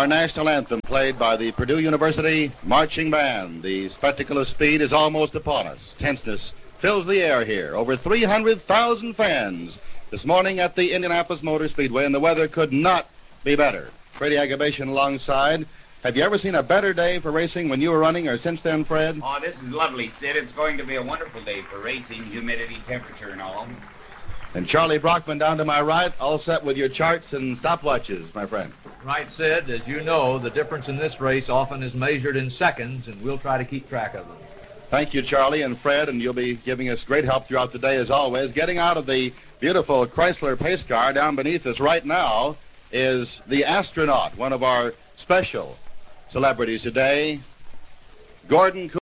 our national anthem played by the Purdue University Marching Band. The spectacle of speed is almost upon us. Tenseness fills the air here. Over 300,000 fans this morning at the Indianapolis Motor Speedway, and the weather could not be better. Freddie Agabation alongside. Have you ever seen a better day for racing when you were running or since then, Fred? Oh, this is lovely, Sid. It's going to be a wonderful day for racing, humidity, temperature, and all. And Charlie Brockman down to my right, all set with your charts and stopwatches, my friend. Right, Sid. As you know, the difference in this race often is measured in seconds, and we'll try to keep track of them. Thank you, Charlie and Fred, and you'll be giving us great help throughout the day as always. Getting out of the beautiful Chrysler pace car down beneath us right now is the astronaut, one of our special celebrities today, Gordon Cooper.